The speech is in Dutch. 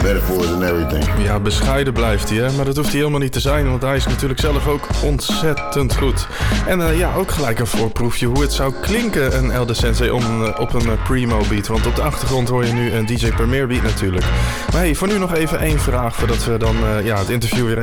metaphors and everything. Ja, bescheiden blijft hij, hè? Maar dat hoeft hij helemaal niet te zijn, want hij is natuurlijk zelf ook ontzettend goed. En ook gelijk een voorproefje hoe het zou klinken, een El Da Sensei, op een Primo beat. Want op de achtergrond hoor je nu een DJ Premier beat natuurlijk. Maar hey, voor nu nog even één vraag voordat we dan het interview weer